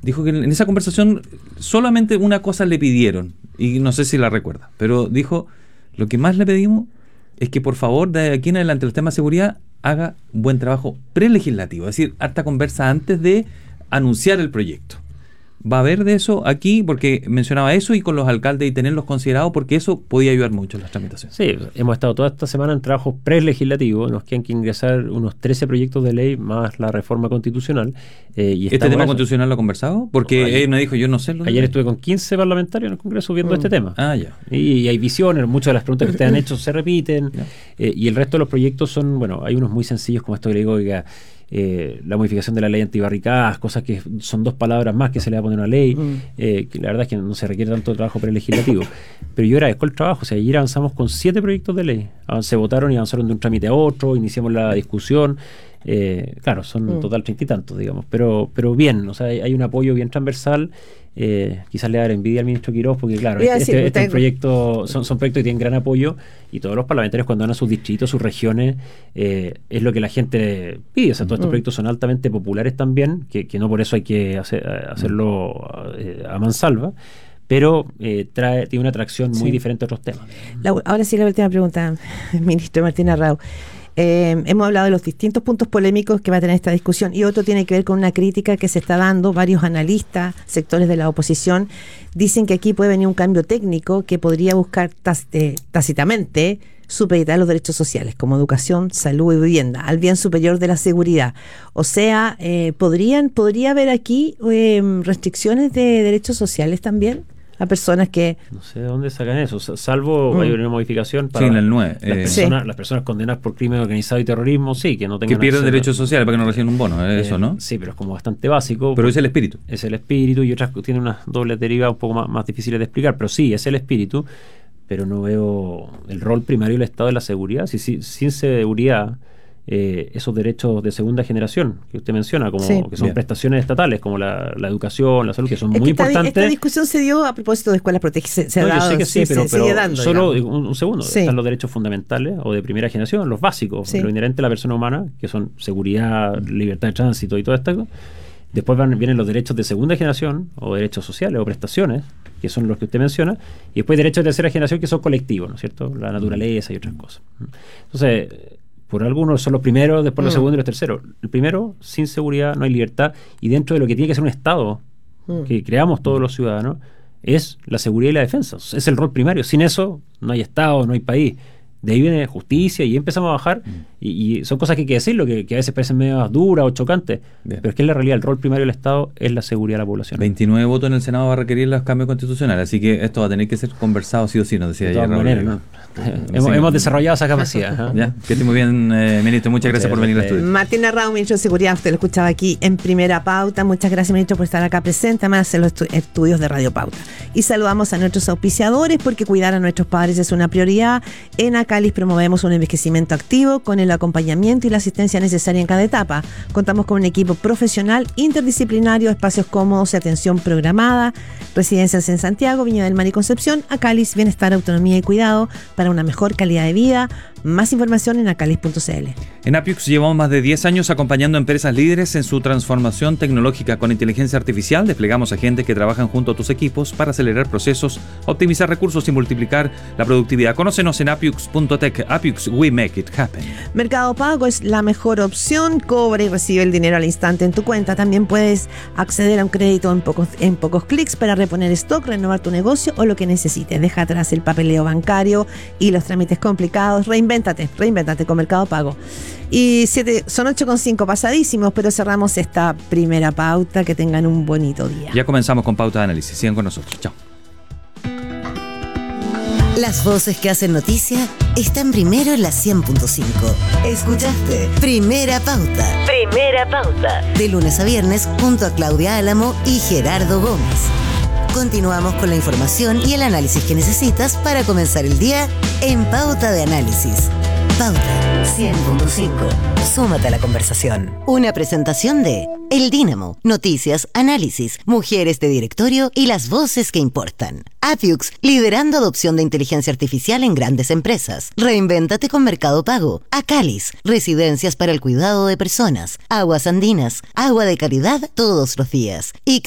dijo que en esa conversación solamente una cosa le pidieron, y no sé si la recuerda, pero dijo, lo que más le pedimos es que por favor de aquí en adelante el tema de seguridad haga un buen trabajo prelegislativo, es decir, harta conversa antes de anunciar el proyecto. Va a haber de eso aquí, porque mencionaba eso, y con los alcaldes y tenerlos considerados, porque eso podía ayudar mucho en las tramitaciones. Sí, hemos estado toda esta semana en trabajos prelegislativos, nos quedan que ingresar unos 13 proyectos de ley más la reforma constitucional. Y ¿Este tema constitucional lo ha conversado? Porque él me dijo, yo no sé. Ayer estuve con 15 parlamentarios en el Congreso viendo este tema. Ah, ya. Y hay visiones, muchas de las preguntas que ustedes han hecho se repiten, y el resto de los proyectos son, bueno, hay unos muy sencillos como esto que le digo, la modificación de la ley antibarricadas, cosas que son 2 palabras más que se le va a poner a una ley, que la verdad es que no se requiere tanto trabajo prelegislativo. Pero yo agradezco el trabajo, o sea, ayer avanzamos con 7 proyectos de ley, se votaron y avanzaron de un trámite a otro, iniciamos la discusión, claro, son en total 30 y tantos, digamos, pero bien, o sea, hay un apoyo bien transversal. Quizás le dará envidia al ministro Quirós, porque claro, este proyecto son proyectos que tienen gran apoyo, y todos los parlamentarios cuando van a sus distritos, sus regiones, es lo que la gente pide. O sea, todos estos proyectos son altamente populares también, que no por eso hay que hacerlo a mansalva, pero tiene una atracción muy diferente a otros temas. Ahora sí, la última pregunta, ministro Martín Arrau. Hemos hablado de los distintos puntos polémicos que va a tener esta discusión, y otro tiene que ver con una crítica que se está dando. Varios analistas, sectores de la oposición, dicen que aquí puede venir un cambio técnico que podría buscar tácitamente supeditar los derechos sociales como educación, salud y vivienda al bien superior de la seguridad. O sea, ¿podría haber aquí restricciones de derechos sociales también a personas que... No sé de dónde sacan eso, salvo hay una modificación para el 9. Las personas condenadas por crimen organizado y terrorismo, sí, que no tengan... Que pierden derechos sociales para que no reciban un bono, eso, ¿no? Sí, pero es como bastante básico. Pero es el espíritu. Es el espíritu, y otras tienen unas dobles derivadas un poco más difíciles de explicar, pero sí, es el espíritu, pero no veo el rol primario del Estado de la seguridad. Sin seguridad, esos derechos de segunda generación que usted menciona, como que son prestaciones estatales, como la educación, la salud, que son muy importantes. Esta discusión se dio a propósito de escuelas protegidas. Yo sé que sí, pero dando, solo un segundo. Están los derechos fundamentales o de primera generación, los básicos, lo inherente a la persona humana, que son seguridad, libertad de tránsito y todo esto. Después vienen los derechos de segunda generación, o derechos sociales, o prestaciones, que son los que usted menciona, y después derechos de tercera generación, que son colectivos, ¿no es cierto? La naturaleza y otras cosas. Entonces, por algunos son los primeros, después los segundos y los terceros. El primero, sin seguridad no hay libertad, y dentro de lo que tiene que ser un Estado que creamos todos los ciudadanos, es la seguridad y la defensa. Es el rol primario. Sin eso no hay Estado, no hay país. De ahí viene justicia, y empezamos a bajar, y son cosas que hay que decirlo, que a veces parecen medio duras o chocantes. Pero es que en la realidad el rol primario del Estado es la seguridad de la población. 29 votos en el Senado va a requerir los cambios constitucionales, así que esto va a tener que ser conversado sí o sí, nos decía ayer. ¿No? Hemos desarrollado esa capacidad. Ya, que esté muy bien, ministro. Muchas gracias por venir al estudio. Martín Arrau, ministro de Seguridad, usted lo escuchaba aquí en Primera Pauta. Muchas gracias, ministro, por estar acá presente, además en los estudios de Radio Pauta. Y saludamos a nuestros auspiciadores, porque cuidar a nuestros padres es una prioridad. En Acalis promovemos un envejecimiento activo con el acompañamiento y la asistencia necesaria en cada etapa. Contamos con un equipo profesional, interdisciplinario, espacios cómodos y atención programada, residencias en Santiago, Viña del Mar y Concepción. Acalis, bienestar, autonomía y cuidado para una mejor calidad de vida. Más información en acalis.cl. En Apiux llevamos más de 10 años acompañando a empresas líderes en su transformación tecnológica. Con inteligencia artificial desplegamos agentes que trabajan junto a tus equipos para acelerar procesos, optimizar recursos y multiplicar la productividad. Conócenos en apiux.tech. Apiux, we make it happen. Mercado Pago es la mejor opción. Cobra y recibe el dinero al instante en tu cuenta. También puedes acceder a un crédito en pocos clics para reponer stock, renovar tu negocio o lo que necesites. Deja atrás el papeleo bancario y los trámites complicados. Reinvéntate con Mercado Pago. Y son 8:05 pasadísimos, pero cerramos esta primera pauta. Que tengan un bonito día. Ya comenzamos con Pauta de Análisis. Sigan con nosotros. Chao. Las voces que hacen noticia están primero en la 100.5. Escuchaste Primera Pauta. Primera Pauta. De lunes a viernes junto a Claudia Álamo y Gerardo Gómez. Continuamos con la información y el análisis que necesitas para comenzar el día en Pauta de Análisis. Pauta 100.5. Súmate a la conversación. Una presentación de El Dínamo, noticias, análisis, mujeres de directorio y las voces que importan. Apiux, liderando adopción de inteligencia artificial en grandes empresas. Reinvéntate con Mercado Pago. Acalis, residencias para el cuidado de personas. Aguas Andinas, agua de calidad todos los días. Y